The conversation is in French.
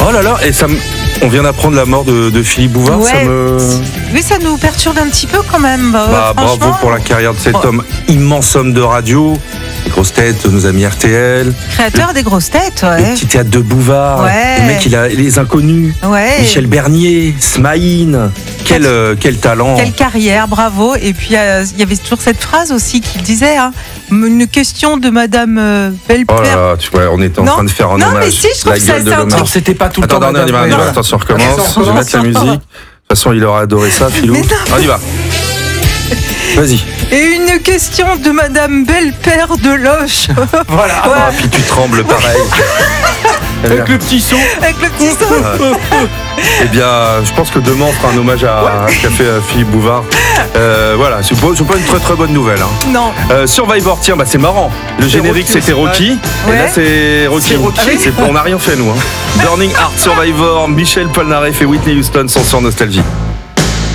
Oh là là, on vient d'apprendre la mort de Philippe Bouvard. Ouais. Oui, ça nous perturbe un petit peu quand même. Bravo pour la carrière de cet homme, immense homme de radio. Les grosses têtes, nos amis RTL. Créateur des grosses têtes, Le petit théâtre de Bouvard. Ouais. Le mec, il a les inconnus. Ouais. Michel Bernier, Smaïn. Quel talent. Quelle carrière, bravo. Et puis, il y avait toujours cette phrase aussi qu'il disait, une question de Madame Belper. Oh là là, tu vois, on était en train de faire un hommage. Non, mais si, je trouve que ça, c'est un truc. Alors, c'était pas tout le temps. Attends, on y va. Attention, on recommence. Je vais mettre la musique. De toute façon, il aura adoré ça, Philou. On y va. Vas-y. Et une question de Madame Belle-Père de Loche. Voilà. Ah, puis tu trembles pareil. Avec le petit son. Avec le petit son. Eh bien, je pense que demain on fera un hommage à Café Philippe Bouvard. Voilà, c'est pas une très très bonne nouvelle. Non. Survivor, tiens, c'est marrant. Le générique Rocky, c'était Rocky. Ouais. Et là c'est Rocky. On n'a rien fait nous. Burning Heart, Survivor, Michel Polnareff et Whitney Houston sont sur Nostalgie.